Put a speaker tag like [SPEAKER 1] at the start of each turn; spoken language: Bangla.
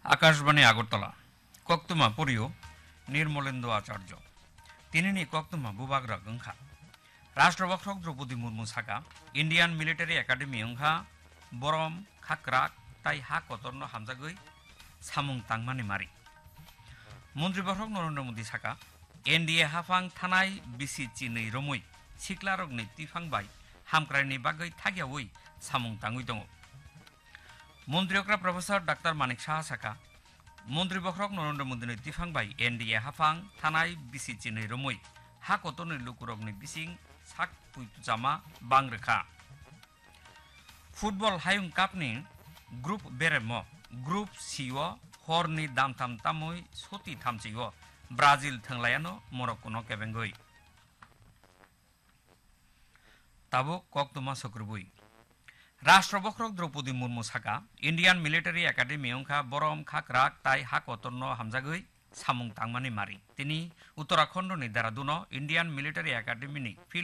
[SPEAKER 1] আকাশবাণী আগরতলা কক্তমা পরিও নির্মলেন্দু আচার্য তিনি কক্তমা বুবাগ্রা গংখা রাষ্ট্রবক্ষক দ্রৌপদী মুর্মু সাকা ইন্ডিয়ান মিলিটারি একাডেমি ওংখা বরম খাকরাক তাই হা কতর্ন হামজাগৈ সামুং তাংমানি মারি মন্ত্রীবর্ষক নরেন্দ্র মোদী সাকা এনডিএ হাফাং থানায় বিসি চিनै রমৈ সিকলারগনি তিফাংবাই হামক্রাইনি বাগৈ থাগিয়াওই সামুং তাঙ্গুই দङ মন্ত্রীকরা প্রফেসর ডাক্তার মানিক সাহা সাকা মন্ত্রীবর্ষক নরেন্দ্র মোদী তিফাংবাই এনডিএ হাফাং থানায় বিসি চিनै রমৈ হা কতর্নি লুকুরগনি বিসিং সাক পুইতুজামা বাংরেখা ফুটবল হাयुं কাপনি গ্রুপ বেরেম গ্রুপ সিও হরনি দামথাম তামই সতি থামচিও ব্রাজিল থাংলায়ানো মরক্কোনো কেবেঙ্গই তাবো কক্তমা সক্রবুই রাষ্ট্রবক্ষক দ্রৌপদী মুর্মু সাকা ইন্ডিয়ান মিলিটারি একাডেমি ওংখা বরম খাকরাক তাই হা কতর্ন হামজাগৈ সামুং তাংমানি মারি তিনি উত্তরাখণ্ডনি দেরাদুনো ইন্ডিয়ান মিলিটারি একাডেমিনি